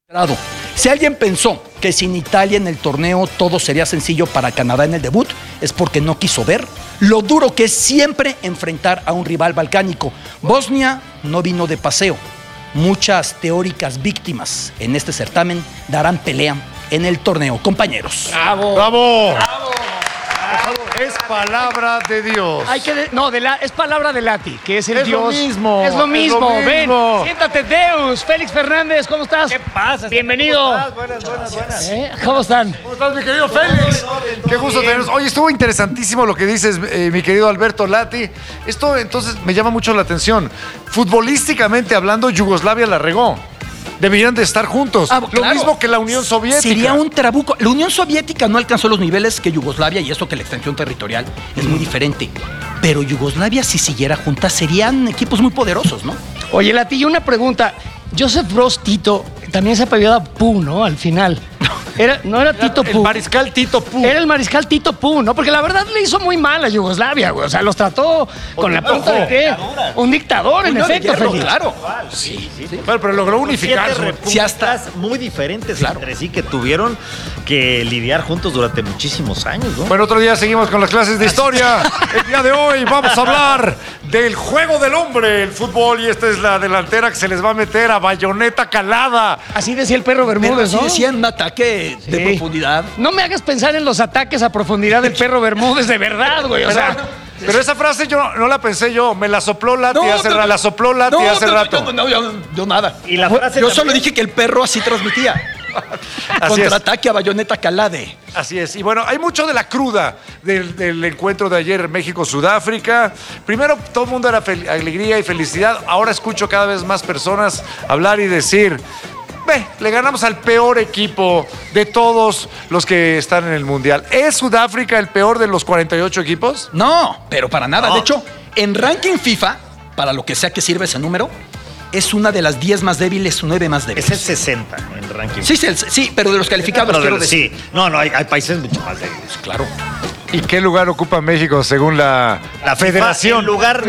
Si alguien pensó que sin Italia en el torneo todo sería sencillo para Canadá en el debut, es porque no quiso ver lo duro que es siempre enfrentar a un rival balcánico. Bosnia no vino de paseo. Muchas teóricas víctimas en este certamen darán pelea en el torneo, compañeros. ¡Bravo! ¡Bravo! Es palabra de Dios. Es palabra de Lati, que es el Es Dios. lo mismo. Es lo mismo. Es lo mismo. Ven, siéntate, Deus. Félix Fernández, ¿cómo estás? ¿Qué pasa? Bienvenido. ¿Cómo estás? Buenas. ¿Cómo están? ¿Cómo estás, mi querido Félix? Qué gusto tenernos. Oye, estuvo interesantísimo lo que dices, mi querido Alberto Lati. Esto entonces me llama mucho la atención. Futbolísticamente hablando, Yugoslavia la regó. Deberían de estar juntos. Lo Claro. mismo que la Unión Soviética. Sería un trabuco. La Unión Soviética no alcanzó los niveles que Yugoslavia, y eso que la extensión territorial es muy diferente. Pero Yugoslavia, si siguiera junta, serían equipos muy poderosos, ¿no? Oye, Lati, y una pregunta. Joseph Broz Tito también se apellidaba Pú, ¿no? Al final. No era Tito El Pú. mariscal Tito Pú. Era el mariscal Tito Pú, ¿no? Porque la verdad le hizo muy mal a Yugoslavia, güey. O sea, los trató con la punta de qué. Un dictador, en Puño de efecto, hierro, Félix. claro. Bueno, pero logró unificar. 7 repúblicas muy diferentes entre sí que tuvieron que lidiar juntos durante muchísimos años, ¿no? Bueno, otro día seguimos con las clases de historia. El día de hoy vamos a hablar del juego del hombre, el fútbol, y esta es la delantera que se les va a meter a bayoneta calada. Así decía el perro Pero Bermúdez, así ¿no? decían un ataque de Sí. profundidad. No me hagas pensar en los ataques a profundidad del perro Bermúdez, de verdad, güey. O sea, Pero esa frase yo no la pensé yo, me la sopló Lati hace rato. Yo nada. Y la frase Yo solo también- dije que el perro así transmitía. Así es. Contraataque a bayoneta calade. Así es. Y bueno, hay mucho de la cruda del encuentro de ayer México-Sudáfrica. Primero, todo el mundo era alegría y felicidad. Ahora escucho cada vez más personas hablar y decir: ve, le ganamos al peor equipo de todos los que están en el Mundial. ¿Es Sudáfrica el peor de los 48 equipos? No, pero para nada. No. De hecho, en ranking FIFA, para lo que sea que sirva ese número, es una de las 10 más débiles, 9 más débiles. Es el 60 en el ranking. Sí, pero de los calificados, Pero quiero decir. sí. No, hay países mucho más débiles. Claro. ¿Y qué lugar ocupa México según la La Federación? En lugar.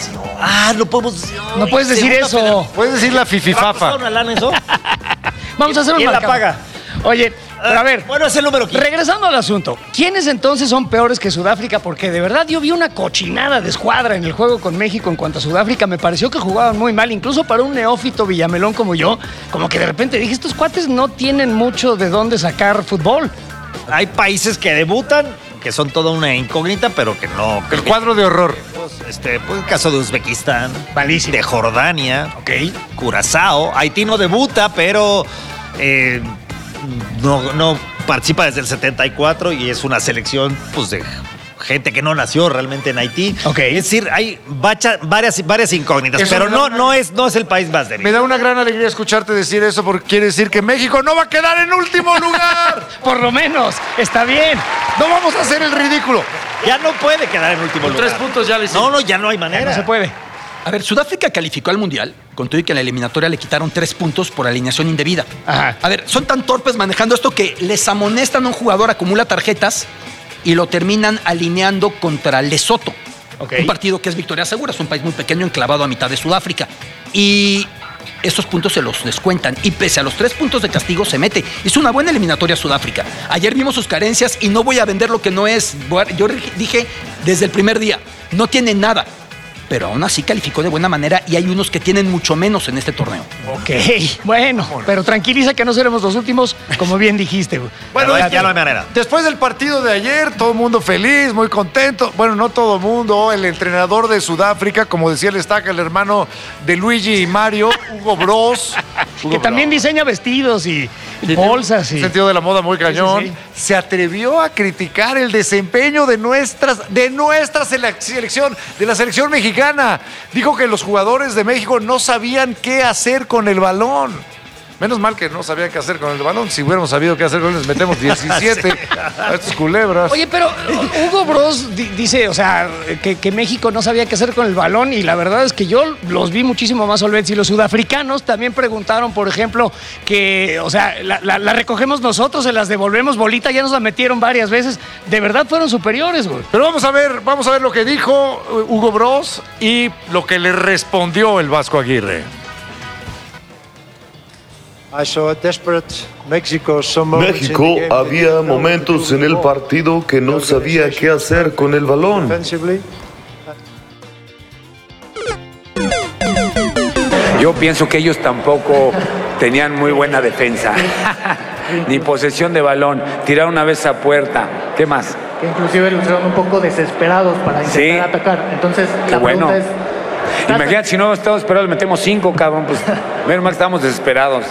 No podemos. no puedes decir Segunda eso. Puedes decir la ¿Va a costar fififafa. una lana eso? Vamos a hacer un ¿Quién la marcador. paga? Oye, pero a ver. Bueno, es el número 15. Regresando al asunto, ¿quiénes entonces son peores que Sudáfrica? Porque de verdad yo vi una cochinada de escuadra en el juego con México en cuanto a Sudáfrica. Me pareció que jugaban muy mal, incluso para un neófito villamelón como yo. Como que de repente dije, estos cuates no tienen mucho de dónde sacar fútbol. Hay países que debutan, que son toda una incógnita, pero que no. El cuadro de horror. Pues el caso de Uzbekistán, Malísimo. de Jordania, Ok. Curazao. Haití no debuta, pero no participa desde el 74 y es una selección pues de gente que no nació realmente en Haití. Ok. Es decir, hay varias incógnitas, Eso pero me da no es el país más débil. Me da una gran alegría escucharte decir eso porque quiere decir que México no va a quedar en último lugar. Por lo menos, está bien. No vamos a hacer el ridículo. Ya no puede quedar en último lugar. 3 puntos ya le hicimos. No, ya no hay manera. No se puede. A ver, Sudáfrica calificó al Mundial, con todo y que en la eliminatoria le quitaron 3 puntos por alineación indebida. Ajá. A ver, son tan torpes manejando esto que les amonestan a un jugador, acumula tarjetas y lo terminan alineando contra Lesoto. Ok. Un partido que es victoria segura, es un país muy pequeño enclavado a mitad de Sudáfrica. Y estos puntos se los descuentan. Y pese a los 3 puntos de castigo se mete. Hizo una buena eliminatoria Sudáfrica. Ayer vimos sus carencias y no voy a vender lo que no es. Yo dije desde el primer día, no tiene nada. Pero aún así calificó de buena manera y hay unos que tienen mucho menos en este torneo. Ok, bueno, pero tranquiliza que no seremos los últimos, como bien dijiste. Güey. Bueno, es ya que no hay manera. Después del partido de ayer, todo el mundo feliz, muy contento. Bueno, no todo el mundo. El entrenador de Sudáfrica, como decía el Estaca, el hermano de Luigi y Mario, Hugo Bros. Que también diseña vestidos y bolsas. Un Y... sentido de la moda muy cañón. Sí. Se atrevió a criticar el desempeño de nuestra selección, de la selección mexicana. Dijo que los jugadores de México no sabían qué hacer con el balón. Menos mal que no sabían qué hacer con el balón. Si hubiéramos sabido qué hacer con él, les metemos 17 a estos culebras. Oye, pero Hugo Bros dice, o sea, que México no sabía qué hacer con el balón y la verdad es que yo los vi muchísimo más solventes. Y los sudafricanos también preguntaron, por ejemplo, que, o sea, la recogemos nosotros, se las devolvemos bolita, ya nos la metieron varias veces. De verdad fueron superiores, güey. Pero vamos a ver lo que dijo Hugo Bros y lo que le respondió el Vasco Aguirre. México había momentos en el partido que no sabía qué hacer con el balón. Yo pienso que ellos tampoco tenían muy buena defensa, ni posesión de balón, tiraron una vez a puerta. ¿Qué más? Que inclusive lo hicieron un poco desesperados para intentar atacar. Entonces, la pregunta es... Imagínate, si no estamos esperados, metemos 5, cabrón. Pues menos mal que estamos desesperados.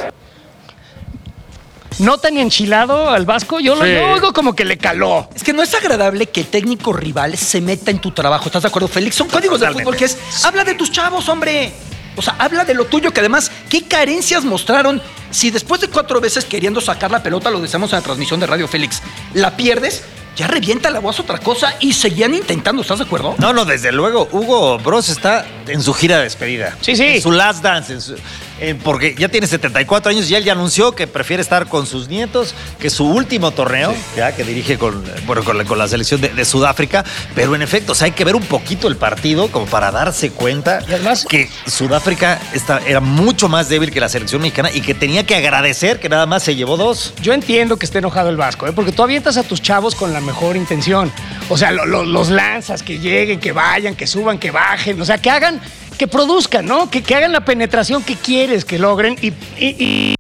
¿No tan enchilado al Vasco? Yo lo oigo como que le caló. Es que no es agradable que el técnico rival se meta en tu trabajo. ¿Estás de acuerdo, Félix? Son códigos del fútbol que es... Habla de tus chavos, hombre. O sea, habla de lo tuyo, que además, ¿qué carencias mostraron? Si después de 4 veces queriendo sacar la pelota, lo decíamos en la transmisión de Radio Félix, la pierdes, ya revienta la voz otra cosa y seguían intentando, ¿estás de acuerdo? No, desde luego. Hugo Bros está en su gira de despedida. Sí. En su last dance. Porque ya tiene 74 años y él ya anunció que prefiere estar con sus nietos, que su último torneo, ya que dirige con la selección de Sudáfrica. Pero en efecto, o sea, hay que ver un poquito el partido como para darse cuenta y además, que Sudáfrica era mucho más débil que la selección mexicana y que tenía que agradecer que nada más se llevó 2. Yo entiendo que esté enojado el Vasco, porque tú avientas a tus chavos con la mejor intención. O sea, los lanzas, que lleguen, que vayan, que suban, que bajen. O sea, que hagan, que produzcan, ¿no? Que hagan la penetración que quieres que logren y...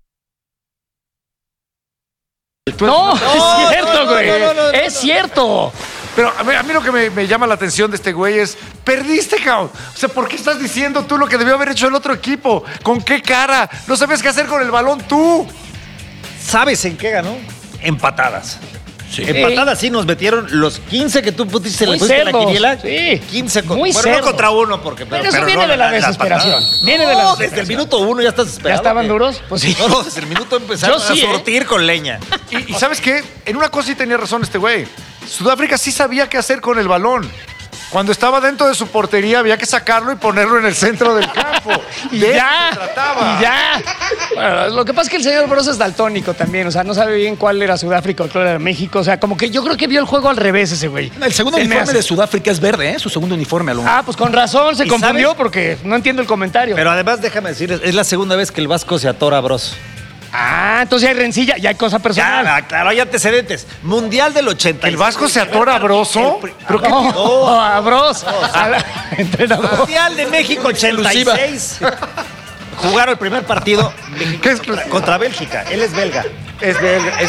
No, es cierto, güey. Es cierto. Pero a mí lo que me llama la atención de este güey es, perdiste, cabrón. O sea, ¿por qué estás diciendo tú lo que debió haber hecho el otro equipo? ¿Con qué cara? No sabes qué hacer con el balón tú. ¿Sabes en qué ganó? Empatadas. Sí. Empatadas sí nos metieron los 15 que tú pusiste en la quiniela. Sí. 15 muy no contra 1 porque pero eso viene de la desesperación. Viene de la desesperación. Desde el minuto 1 ya estás desesperado. ¿Ya estaban duros? Pues sí. No, desde el minuto empezaron a sortir con leña. Y ¿sabes qué? En una cosa sí tenía razón este güey. Sudáfrica sí sabía qué hacer con el balón. Cuando estaba dentro de su portería había que sacarlo y ponerlo en el centro del campo. Y de ya, eso se trataba. y ya. Bueno, lo que pasa es que el señor Bros es daltónico también, o sea, no sabe bien cuál era Sudáfrica o cuál era México, o sea, como que yo creo que vio el juego al revés ese güey. El segundo uniforme de Sudáfrica es verde, ¿eh? Su segundo uniforme, alumno. Ah, pues con razón, se confundió ¿sabes? Porque no entiendo el comentario. Pero además, déjame decir, es la segunda vez que el Vasco se atora a Bros. Ah, entonces hay rencilla, ya hay cosa personal. Ya, claro, hay antecedentes. Mundial del 80. ¿El Vasco se atora a Broso? ¿Pero qué? No, a Bros. Entrenador. Mundial de México 86. Jugaron el primer partido contra Bélgica. Él es belga. Es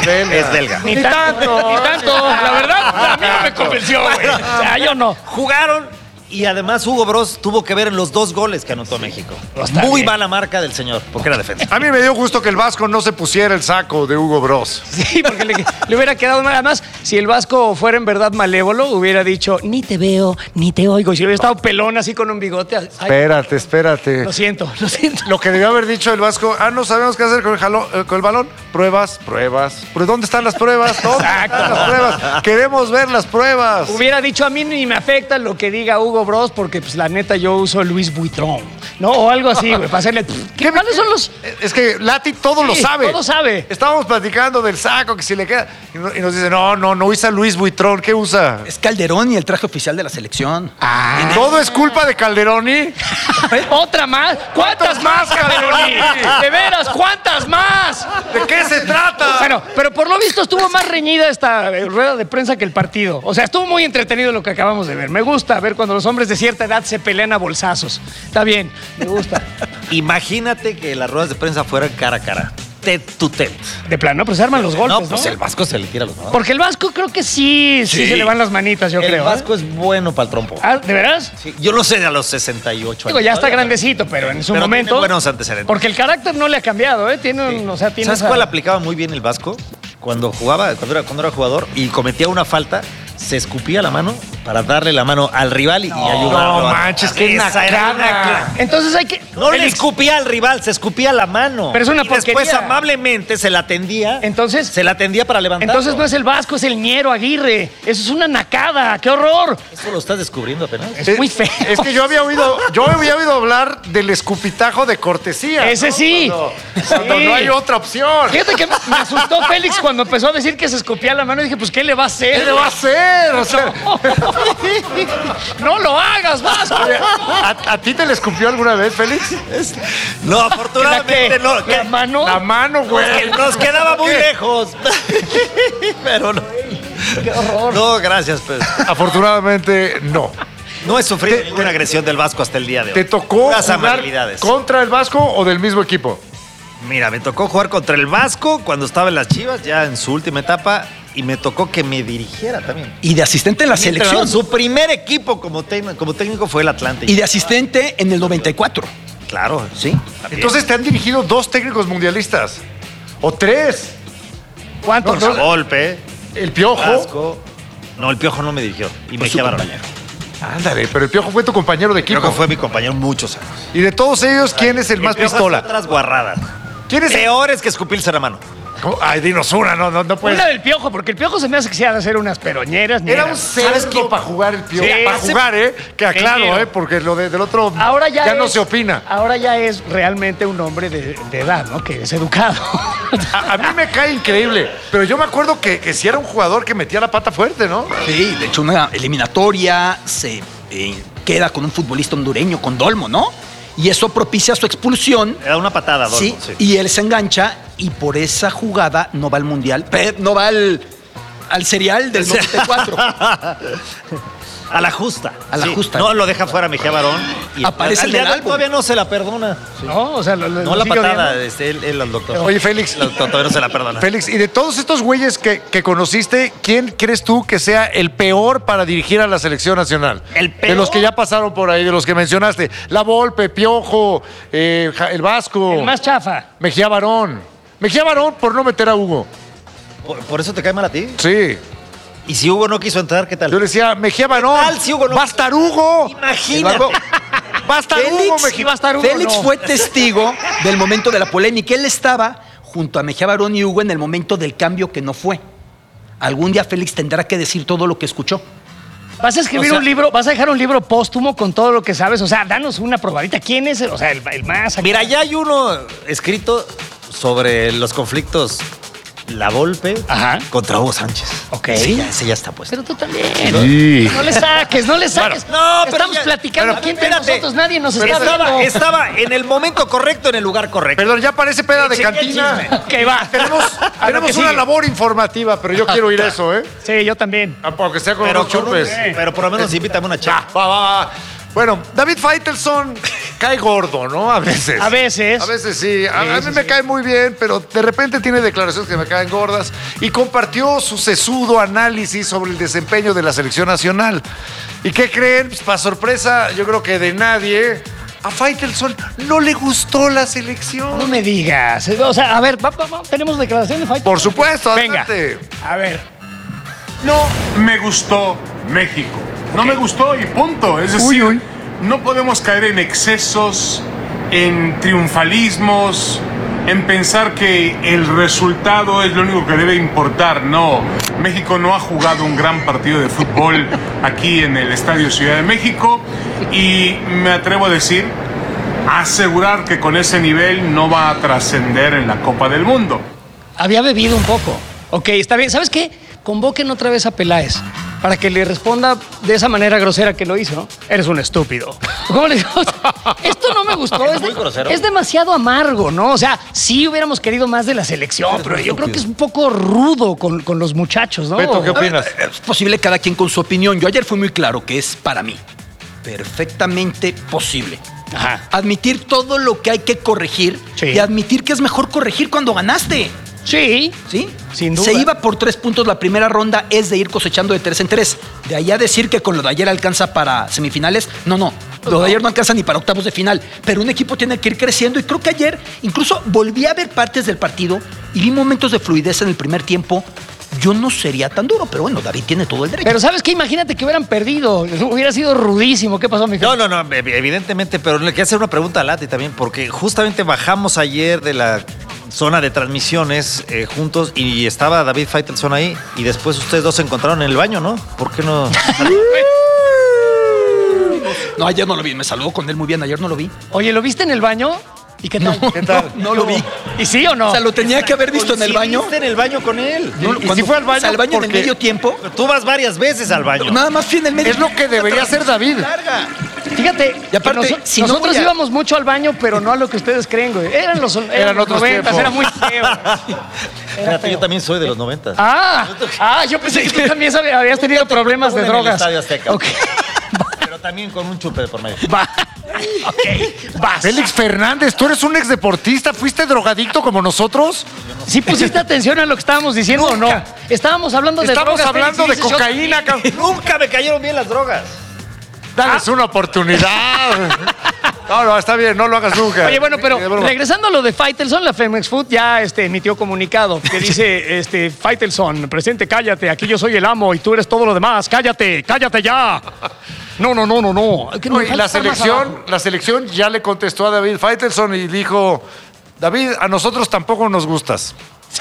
belga. Ni tanto, ni tanto. La verdad, a mí no me convenció, güey. O sea, yo no. Jugaron y además Hugo Bros tuvo que ver en los 2 goles que anotó México. Muy mala marca del señor, porque era defensa. A mí me dio gusto que el Vasco no se pusiera el saco de Hugo Bros. Sí, porque le hubiera quedado mal. Además, si el Vasco fuera en verdad malévolo, hubiera dicho, ni te veo, ni te oigo. Y si hubiera estado pelón así con un bigote. Ay, Espérate. Lo siento. Lo que debió haber dicho el Vasco, no sabemos qué hacer con el balón. Pruebas. ¿Dónde están las pruebas? ¿Dónde están las pruebas? Queremos ver las pruebas. Hubiera dicho, a mí ni me afecta lo que diga Hugo Bros, porque pues la neta yo uso Louis Vuitton, ¿no? O algo así, güey, para hacerle... ¿Cuáles son los...? Es que Lati todo lo sabe. Todo sabe. Estábamos platicando del saco, que si le queda... Y nos dice, no usa Louis Vuitton. ¿Qué usa? Es Calderón y el traje oficial de la selección. ¿Todo es culpa de Calderoni? ¿Otra más? ¿Cuántas más, Calderoni? De veras, ¿cuántas más? ¿De qué se trata? Bueno, pero por lo visto estuvo más reñida esta rueda de prensa que el partido. O sea, estuvo muy entretenido lo que acabamos de ver. Me gusta ver cuando los hombres de cierta edad se pelean a bolsazos. Está bien, me gusta. Imagínate que las ruedas de prensa fueran cara a cara. Tet to tet. De plano, pues se arman los golpes, ¿no? Pues el Vasco se le tira los manos. Porque el Vasco creo que sí se le van las manitas, yo creo. El Vasco es bueno para el trompo. ¿De veras? Sí, yo lo sé a los 68 años. Digo, ya está grandecito, pero en su momento... Tiene buenos antecedentes. Porque el carácter no le ha cambiado, ¿eh? Tiene ¿Sabes cuál aplicaba muy bien el Vasco? Cuando era jugador y cometía una falta, se escupía la mano para darle la mano al rival y ayudarlo. No manches, qué nacada. Entonces hay que... No le escupía al rival, se escupía la mano. Pero es una porquería. Después amablemente se la tendía. Entonces... Se la tendía para levantarlo. Entonces no es el Vasco, es el Ñero Aguirre. Eso es una nacada. ¡Qué horror! Eso lo estás descubriendo apenas. Es muy feo. Es que yo había oído hablar del escupitajo de cortesía. Ese sí. Cuando no hay otra opción. Fíjate que me asustó Félix cuando empezó a decir que se escupía la mano. Y dije, pues, ¿qué le va a hacer? ¿Qué le va a hacer? O sea, ¡No lo hagas, Vasco! ¿A ti te le escupió alguna vez, Félix? No, afortunadamente no. ¿La mano? La mano, güey. Nos quedaba muy lejos. Pero no. ¡Qué horror! No, gracias, pues. Afortunadamente, no. No he sufrido ninguna agresión del Vasco hasta el día de hoy. ¿Te tocó Puras jugar amabilidades. contra el Vasco o del mismo equipo? Mira, me tocó jugar contra el Vasco cuando estaba en las Chivas, ya en su última etapa, y me tocó que me dirigiera también. Y de asistente en la selección. Su primer equipo como técnico fue el Atlante. Y de asistente en el 94. Claro, sí. También. Entonces te han dirigido 2 técnicos mundialistas. O 3. ¿Cuántos? No, Golpe, El Piojo. Vasco. No, el Piojo no me dirigió. Y me Fue su llevaron. compañero. Ándale, pero el Piojo fue tu compañero de equipo. Creo que fue mi compañero muchos años. Y de todos ellos, ¿quién es el más Piojo hace pistola? Otras guarradas. ¿Quién es el...? Peores que escupirse la mano. ¿Cómo? Ay, dinos una, no puedes. Una del Piojo, porque el Piojo se me hace que se ha de hacer unas peroñeras. Era mira. un cerdo para jugar el Piojo. Sí, para jugar, ¿eh? Que aclaro, Ingeniero. porque lo del otro Ahora ya no es- se opina. Ahora ya es realmente un hombre de edad, ¿no? Que es educado. A mí me cae increíble, pero yo me acuerdo que sí era un jugador que metía la pata fuerte, ¿no? Sí, de hecho, una eliminatoria se queda con un futbolista hondureño, con Dolmo, ¿no? Y eso propicia su expulsión. Era una patada, Dolmo, Sí, sí. y él se engancha y por esa jugada no va al Mundial, no va al serial del 94. A la justa. A la justa. No, lo deja fuera Mejía Barón. Y Aparece al en el día de hoy álbum. Todavía no se la perdona. ¿No? O sea, No la sigue patada, odiando. él al doctor. Oye, Félix. El doctor todavía no se la perdona. Félix, y de todos estos güeyes que conociste, ¿quién crees tú que sea el peor para dirigir a la selección nacional? ¿El peor? De los que ya pasaron por ahí, de los que mencionaste. La Volpe, Piojo, el Vasco. El más chafa. Mejía Barón. Mejía Barón por no meter a Hugo. ¿Por eso te cae mal a ti? Sí. Y si Hugo no quiso entrar, ¿qué tal? Yo le decía, Mejía Barón. ¿Qué tal si Hugo no- ¡Va a estar Hugo! Imagínate. ¡Va a estar Hugo, Mejía! va a estar Hugo, Félix no. fue testigo del momento de la polémica. Él estaba junto a Mejía Barón y Hugo en el momento del cambio que no fue. Algún día Félix tendrá que decir todo lo que escuchó. Vas a escribir O sea- un libro, vas a dejar un libro póstumo con todo lo que sabes. O sea, danos una probadita. ¿Quién es? O sea, el más. Mira, ya hay uno escrito sobre los conflictos La Volpe Ajá. contra Hugo Sánchez. Ok. Ese ya está puesto. Pero tú también. No le saques, no le saques. no, pero Estamos ya- platicando pero aquí entre espérate. nosotros. Nadie nos Pero está viendo. estaba en el momento correcto, en el lugar correcto. Perdón, ya parece peda de Chingue el cantina. chisme. Ok, va. Tenemos que una sigue. labor informativa, pero yo quiero ir a eso, ¿eh? Sí, yo también. Aunque sea con Pero, unos chupes. pero por lo menos invítame una chapa. Va. Bueno, David Faitelson cae gordo, ¿no? A veces. A veces. A veces sí. A mí me cae muy bien, pero de repente tiene declaraciones que me caen gordas. Y compartió su sesudo análisis sobre el desempeño de la selección nacional. ¿Y qué creen? Pues, para sorpresa, yo creo que de nadie, a Faitelson no le gustó la selección. No me digas. O sea, a ver, tenemos declaración de fight. Por supuesto, Venga. adelante. A ver. No me gustó México. No me gustó y punto. Es decir, no podemos caer en excesos, en triunfalismos, en pensar que el resultado es lo único que debe importar. No, México no ha jugado un gran partido de fútbol aquí en el Estadio Ciudad de México y me atrevo a decir, a asegurar que con ese nivel no va a trascender en la Copa del Mundo. Había bebido un poco. Ok, está bien. ¿Sabes qué? Convoquen otra vez a Peláez para que le responda de esa manera grosera que lo hizo, ¿no? Eres un estúpido. ¿Cómo le digo? Esto no me gustó. Es muy grosero. Es demasiado amargo, ¿no? O sea, sí hubiéramos querido más de la selección, pero yo creo que es un poco rudo con los muchachos, ¿no? Beto, ¿qué opinas? Es posible cada quien con su opinión. Yo ayer fui muy claro que es para mí perfectamente posible. Ajá. Admitir todo lo que hay que corregir Sí. y admitir que es mejor corregir cuando ganaste. Sí. ¿Sí? Sin duda. Se iba por 3 puntos la primera ronda, es de ir cosechando de 3 en 3. De allá decir que con lo de ayer alcanza para semifinales, no. Lo de ayer no alcanza ni para octavos de final. Pero un equipo tiene que ir creciendo y creo que ayer incluso volví a ver partes del partido y vi momentos de fluidez en el primer tiempo. Yo no sería tan duro, pero bueno, David tiene todo el derecho. Pero ¿sabes qué? Imagínate que hubieran perdido. Hubiera sido rudísimo. ¿Qué pasó, mi No, evidentemente, pero le quiero hacer una pregunta a Lati también, porque justamente bajamos ayer de la zona de transmisiones juntos y estaba David Faitelson ahí y después ustedes dos se encontraron en el baño, ¿no? ¿Por qué no? No, ayer no lo vi, me saludó con él muy bien, ayer no lo vi. Oye, ¿lo viste en el baño? ¿Y qué tal? ¿Qué tal? No lo vi. ¿Y sí o no? O sea, lo tenía que haber visto en el baño. ¿Coincidiste en el baño con él? ¿Y si fue al baño? O sea, al baño en el Porque medio tiempo. Tú vas varias veces al baño. Nada más fui en el medio. Es lo que debería hacer David. Fíjate, Y aparte, que si no nosotros voy a- íbamos mucho al baño, pero no a lo que ustedes creen, güey. Eran los otros 90, tiempos. era muy feo. Fíjate, yo también soy de los 90. Yo pensé que tú también habías tenido problemas de En el drogas. Estadio Azteca. Ok. Pero también con un chupe de por medio. Va. Ok, vas. Félix Fernández, tú eres un exdeportista, ¿fuiste drogadicto como nosotros? ¿Sí pusiste atención a lo que estábamos diciendo o no? Estábamos hablando de Estamos drogas. hablando de Félix, y dices, cocaína, cabrón. Nunca me cayeron bien las drogas. Dales una oportunidad. No, está bien, no lo hagas nunca. Oye, bueno, pero De broma. regresando a lo de Faitelson, la Femex Food ya emitió comunicado que dice, Faitelson, presente, cállate, aquí yo soy el amo y tú eres todo lo demás, cállate ya. No. Que No, nos y falta la estar más selección, abajo. la selección ya le contestó a David Faitelson y dijo, David, a nosotros tampoco nos gustas.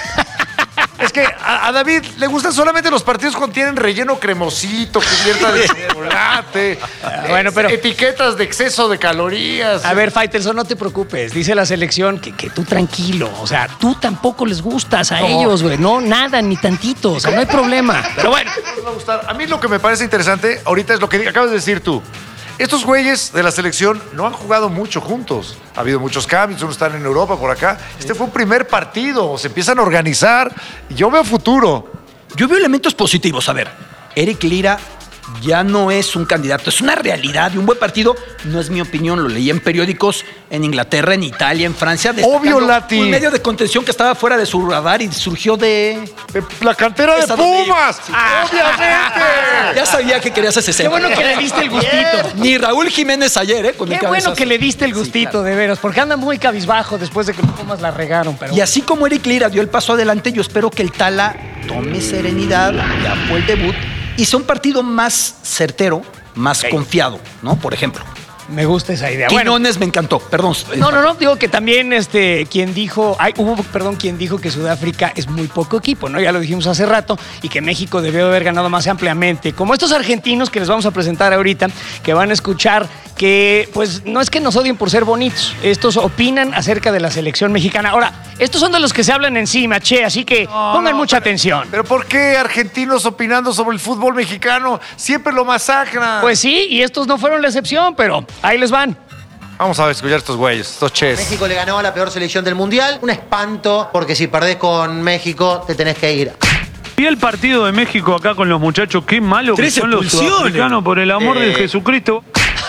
Es que a David le gustan solamente los partidos cuando tienen relleno cremosito, cubierta de chocolate, Bueno, pero- etiquetas de exceso de calorías. A ver, Faitelson, no te preocupes. Dice la selección que tú tranquilo. O sea, tú tampoco les gustas a ellos, güey. No, nada, ni tantito. O sea, no hay problema. Pero bueno. Les va a gustar. A mí lo que me parece interesante ahorita es lo que acabas de decir tú. Estos güeyes de la selección no han jugado mucho juntos. Ha habido muchos cambios, unos están en Europa, por acá. Este fue un primer partido, se empiezan a organizar. Y yo veo futuro. Yo veo elementos positivos. A ver, Eric Lira ya no es un candidato, es una realidad y un buen partido. No es mi opinión, lo leí en periódicos en Inglaterra, en Italia, en Francia. destacando Obvio, Lati. Un medio de contención que estaba fuera de su radar y surgió de... De la cantera de Esa donde- Pumas. Obviamente. Ya sabía que querías ese Qué centro. bueno que le diste el gustito. Ni Raúl Jiménez ayer, con el Qué bueno cabezazo. que le diste el gustito, claro. de veras, porque anda muy cabizbajo después de que los Pumas la regaron. Pero Y así como Eric Lira dio el paso adelante, yo espero que el Tala tome serenidad, ya fue el debut, y sea un partido más certero, más confiado, ¿no? Por ejemplo. me gusta esa idea. Bueno, Quiñones me encantó, perdón. no, digo que también quien dijo que Sudáfrica es muy poco equipo, ¿no? Ya lo dijimos hace rato, y que México debió haber ganado más ampliamente. Como estos argentinos que les vamos a presentar ahorita, que van a escuchar que, pues, no es que nos odien por ser bonitos, estos opinan acerca de la selección mexicana. Ahora, estos son de los que se hablan encima, así que pongan mucha atención. Pero ¿por qué argentinos opinando sobre el fútbol mexicano siempre lo masacran? Pues sí, y estos no fueron la excepción, pero ahí les van. Vamos a escuchar estos güeyes, estos ches. México le ganó a la peor selección del mundial. Un espanto, porque si perdés con México, te tenés que ir. Vi el partido de México acá con los muchachos, qué malo que 3 son los expulsiones. sudafricanos, por el amor de Jesucristo.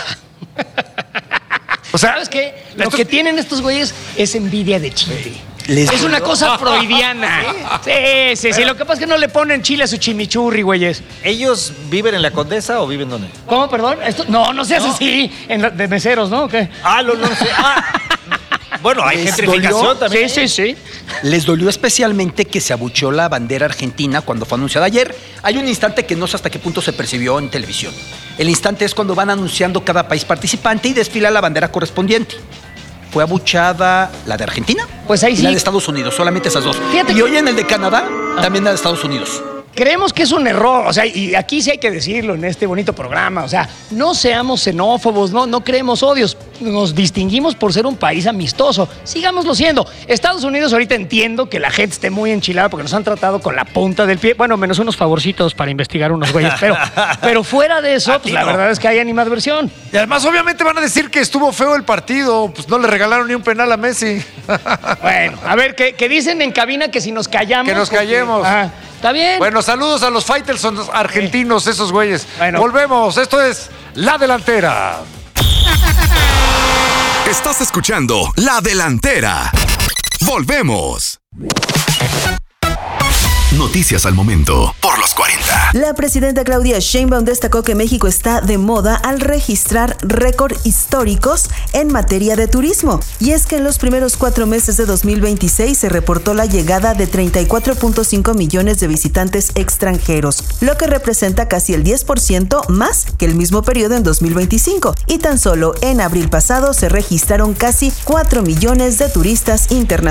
O sea, ¿Sabes qué? Lo que tienen estos güeyes es envidia de Chile. Les- Es una cosa freudiana. Sí. Lo que pasa es que no le ponen chile a su chimichurri, güeyes. ¿Ellos viven en la Condesa o viven dónde? ¿Cómo, perdón? No seas así. De meseros, ¿no? ¿O qué? No sé. Bueno, hay ¿Les gentrificación dolió? también. Sí. Les dolió especialmente que se abucheó la bandera argentina cuando fue anunciada ayer. Hay un instante que no sé hasta qué punto se percibió en televisión. El instante es cuando van anunciando cada país participante y desfila la bandera correspondiente. Fue abuchada la de Argentina Pues ahí y sí. la de Estados Unidos, solamente esas dos. Fíjate Y que- hoy en el de Canadá, también la de Estados Unidos. Creemos que es un error, o sea, y aquí sí hay que decirlo en este bonito programa, o sea, no seamos xenófobos, no creemos odios, nos distinguimos por ser un país amistoso, sigámoslo siendo. Estados Unidos ahorita entiendo que la gente esté muy enchilada porque nos han tratado con la punta del pie, bueno, menos unos favorcitos para investigar unos güeyes, pero fuera de eso, pues la verdad es que hay animadversión. y además obviamente van a decir que estuvo feo el partido, pues no le regalaron ni un penal a Messi. Bueno, a ver, que dicen en cabina que si nos callamos... Que nos porque- callemos. Ajá, está bien. Bueno, saludos a los Faitelson argentinos, esos güeyes. Bueno. Volvemos, esto es La Delantera. Estás escuchando La Delantera. Volvemos. Noticias al momento por los 40. La presidenta Claudia Sheinbaum destacó que México está de moda al registrar récord históricos en materia de turismo. Y es que en los primeros 4 meses de 2026 se reportó la llegada de 34.5 millones de visitantes extranjeros, lo que representa casi el 10% más que el mismo periodo en 2025. Y tan solo en abril pasado se registraron casi 4 millones de turistas internacionales.